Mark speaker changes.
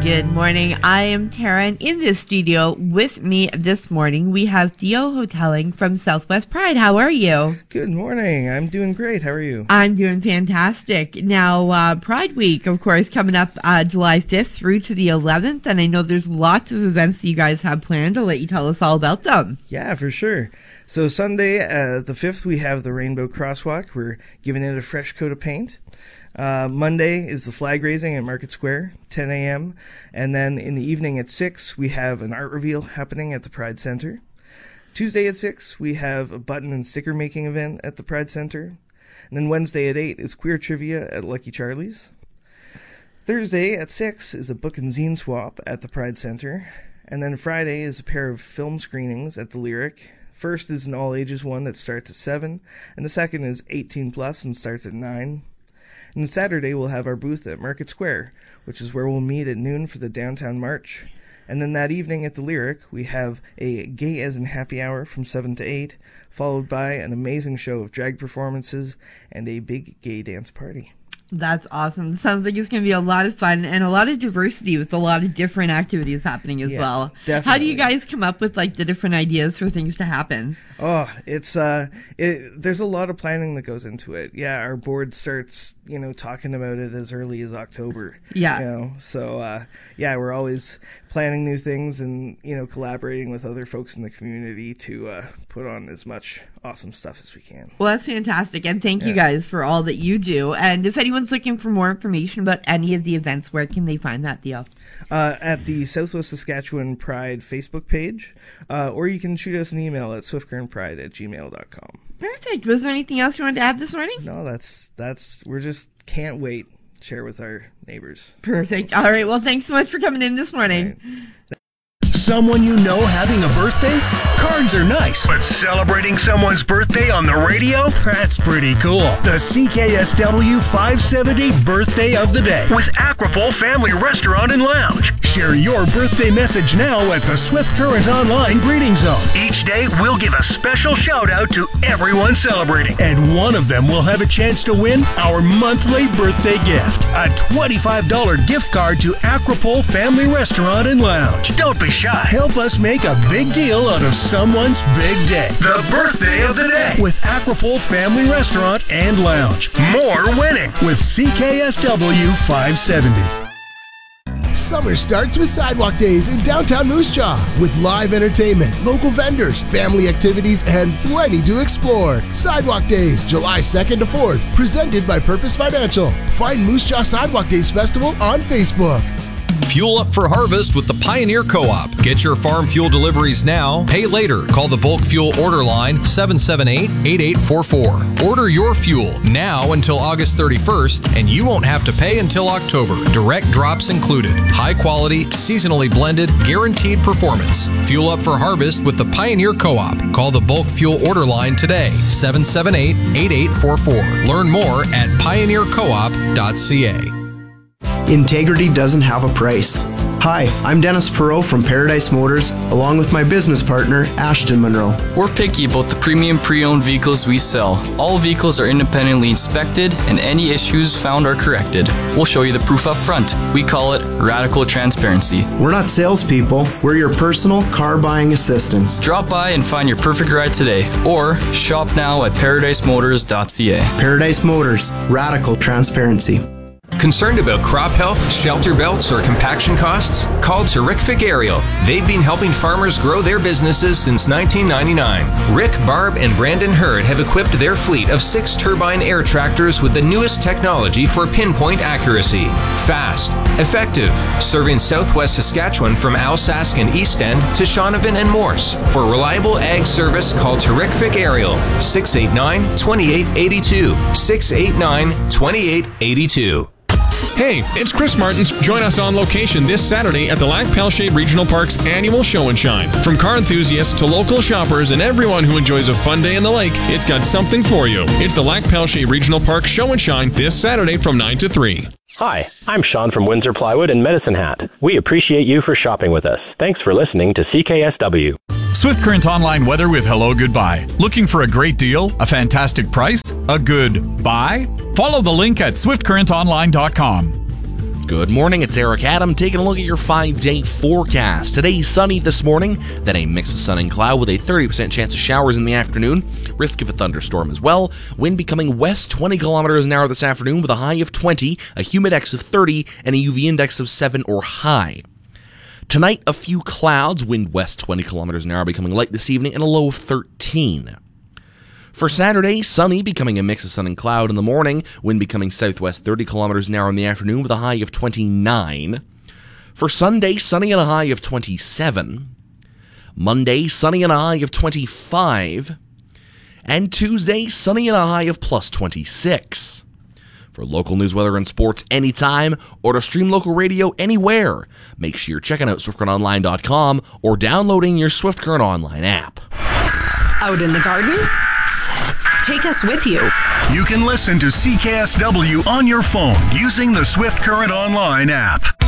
Speaker 1: Good morning. I am Tara, and in the studio with me this morning, we have Theo Hotelling from Southwest Pride. How are you?
Speaker 2: Good morning. I'm doing great. How are you?
Speaker 1: I'm doing fantastic. Now, Pride Week, of course, coming up July 5th through to the 11th, and I know there's lots of events that you guys have planned. I'll let you tell us all about them.
Speaker 2: Yeah, for sure. So Sunday, the 5th, we have the Rainbow Crosswalk. We're giving it a fresh coat of paint. Monday is the flag raising at Market Square, 10 a.m. And then in the evening at 6, we have an art reveal happening at the Pride Center. Tuesday at 6, we have a button and sticker making event at the Pride Center. And then Wednesday at 8 is queer trivia at Lucky Charlie's. Thursday at 6 is a book and zine swap at the Pride Center. And then Friday is a pair of film screenings at the Lyric. First is an all-ages one that starts at 7, and the second is 18 plus and starts at 9. And Saturday, we'll have our booth at Market Square, which is where we'll meet at noon for the Downtown March. And then that evening at the Lyric, we have a Gay as in Happy Hour from 7 to 8, followed by an amazing show of drag performances and a big gay dance party.
Speaker 1: That's awesome. Sounds like it's going to be a lot of fun and a lot of diversity with a lot of different activities happening as well.
Speaker 2: Definitely.
Speaker 1: How do you guys come up with like the different ideas for things to happen?
Speaker 2: Oh, it's there's a lot of planning that goes into it. Yeah, our board starts, talking about it as early as October.
Speaker 1: Yeah.
Speaker 2: So we're always planning new things and, collaborating with other folks in the community to put on as much awesome stuff as we can.
Speaker 1: Well, that's fantastic. And thank you guys for all that you do. And if anyone's looking for more information about any of the events, where can they find that, Theo?
Speaker 2: At the Southwest Saskatchewan Pride Facebook page, or you can shoot us an email at swiftcurrentpride@gmail.com.
Speaker 1: Perfect. Was there anything else you wanted to add this morning?
Speaker 2: No, we're just can't wait to share with our neighbors.
Speaker 1: Perfect. All right. Well, thanks so much for coming in this morning.
Speaker 2: Right.
Speaker 3: Someone you know having a birthday? Cards are nice, but celebrating someone's birthday on the radio? That's pretty cool. The CKSW 570 Birthday of the Day with Aquapole Family Restaurant and Lounge. Share your birthday message now at the Swift Current Online Greeting Zone. Each day, we'll give a special shout out to everyone celebrating, and one of them will have a chance to win our monthly birthday gift, a $25 gift card to Aquapole Family Restaurant and Lounge. Don't be shy. Help us make a big deal out of someone's big day. The Birthday of the Day with Aquapole Family Restaurant and Lounge. More winning with CKSW 570.
Speaker 4: Summer starts with Sidewalk Days in downtown Moose Jaw with live entertainment, local vendors, family activities, and plenty to explore. Sidewalk Days, July 2nd to 4th, presented by Purpose Financial. Find Moose Jaw Sidewalk Days Festival on Facebook.
Speaker 5: Fuel up for harvest with the Pioneer Co-op. Get your farm fuel deliveries now. Pay later. Call the bulk fuel order line 778-8844. Order your fuel now until August 31st, and you won't have to pay until October. Direct drops included. High quality, seasonally blended, guaranteed performance. Fuel up for harvest with the Pioneer Co-op. Call the bulk fuel order line today, 778-8844. Learn more at pioneercoop.ca.
Speaker 6: Integrity doesn't have a price. Hi, I'm Dennis Perot from Paradise Motors, along with my business partner, Ashton Monroe.
Speaker 7: We're picky about the premium pre-owned vehicles we sell. All vehicles are independently inspected, and any issues found are corrected. We'll show you the proof up front. We call it radical transparency.
Speaker 6: We're not salespeople. We're your personal car buying assistants.
Speaker 7: Drop by and find your perfect ride today, or shop now at paradisemotors.ca.
Speaker 6: Paradise Motors, radical transparency.
Speaker 8: Concerned about crop health, shelter belts, or compaction costs? Call Terrific Aerial. They've been helping farmers grow their businesses since 1999. Rick, Barb, and Brandon Hurd have equipped their fleet of 6 turbine air tractors with the newest technology for pinpoint accuracy. Fast, effective, serving southwest Saskatchewan from Alsace and East End to Shaunavon and Morse. For reliable ag service, call Terrific Aerial, 689-2882, 689-2882.
Speaker 9: Hey, it's Chris Martins. Join us on location this Saturday at the Lac-Pelche Regional Park's annual Show and Shine. From car enthusiasts to local shoppers and everyone who enjoys a fun day in the lake, it's got something for you. It's the Lac-Pelche Regional Park Show and Shine this Saturday from 9 to 3.
Speaker 10: Hi, I'm Sean from Windsor Plywood and Medicine Hat. We appreciate you for shopping with us. Thanks for listening to CKSW.
Speaker 11: Swift Current Online Weather with Hello Goodbye. Looking for a great deal, a fantastic price, a good buy? Follow the link at swiftcurrentonline.com.
Speaker 12: Good morning, it's Eric Adam taking a look at your 5-day forecast. Today, sunny this morning, then a mix of sun and cloud with a 30% chance of showers in the afternoon. Risk of a thunderstorm as well. Wind becoming west 20 kilometers an hour this afternoon with a high of 20, a humidex of 30, and a UV index of 7 or high. Tonight, a few clouds, wind west 20 kilometers an hour becoming light this evening, and a low of 13. For Saturday, sunny, becoming a mix of sun and cloud in the morning, wind becoming southwest 30 kilometers an hour in the afternoon with a high of 29. For Sunday, sunny and a high of 27. Monday, sunny and a high of 25. And Tuesday, sunny and a high of plus 26. For local news, weather, and sports anytime, or to stream local radio anywhere, make sure you're checking out SwiftCurrentOnline.com or downloading your Swift Current Online app.
Speaker 13: Out in the garden? Take us with you.
Speaker 3: You can listen to CKSW on your phone using the Swift Current Online app.